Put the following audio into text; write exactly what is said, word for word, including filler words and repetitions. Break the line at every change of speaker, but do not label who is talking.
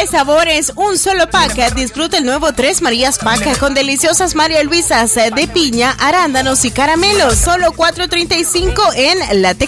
Tres sabores, un solo pack. Disfruta el nuevo Tres Marías Pack con deliciosas María Luisas de piña, arándanos y caramelos. Solo cuatro treinta y cinco en La Tec